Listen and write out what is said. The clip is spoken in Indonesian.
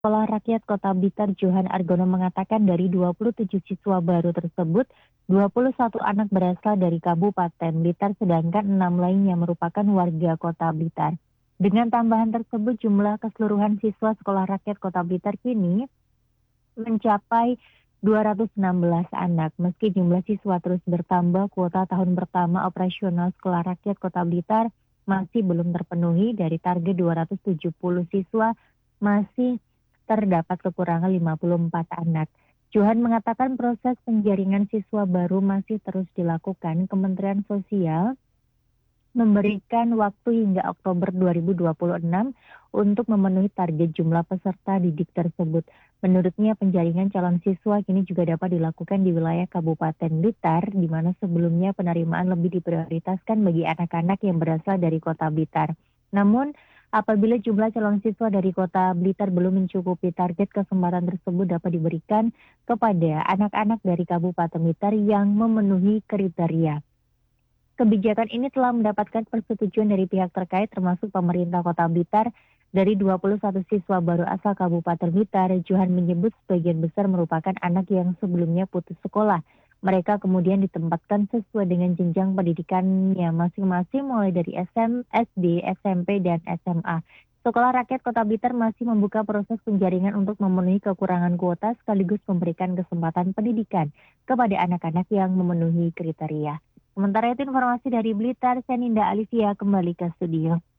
Sekolah Rakyat Kota Blitar Johan Argono mengatakan dari 27 siswa baru tersebut, 21 anak berasal dari Kabupaten Blitar sedangkan 6 lainnya merupakan warga Kota Blitar. Dengan tambahan tersebut, jumlah keseluruhan siswa Sekolah Rakyat Kota Blitar kini mencapai 216 anak. Meski jumlah siswa terus bertambah, kuota tahun pertama operasional Sekolah Rakyat Kota Blitar masih belum terpenuhi. Dari target 270 siswa, masih terdapat kekurangan 54 anak. Johan mengatakan proses penjaringan siswa baru masih terus dilakukan. Kementerian Sosial memberikan waktu hingga Oktober 2026 untuk memenuhi target jumlah peserta didik tersebut. Menurutnya, penjaringan calon siswa kini juga dapat dilakukan di wilayah Kabupaten Blitar, di mana sebelumnya penerimaan lebih diprioritaskan bagi anak-anak yang berasal dari Kota Blitar. Namun, apabila jumlah calon siswa dari Kota Blitar belum mencukupi target, kesempatan tersebut dapat diberikan kepada anak-anak dari Kabupaten Blitar yang memenuhi kriteria. Kebijakan ini telah mendapatkan persetujuan dari pihak terkait termasuk pemerintah Kota Blitar. Dari 21 siswa baru asal Kabupaten Blitar, Johan menyebut sebagian besar merupakan anak yang sebelumnya putus sekolah. Mereka kemudian ditempatkan sesuai dengan jenjang pendidikannya masing-masing mulai dari SD, SMP, dan SMA. Sekolah Rakyat Kota Blitar masih membuka proses penjaringan untuk memenuhi kekurangan kuota sekaligus memberikan kesempatan pendidikan kepada anak-anak yang memenuhi kriteria. Sementara itu informasi dari Blitar, saya Ninda Alivia kembali ke studio.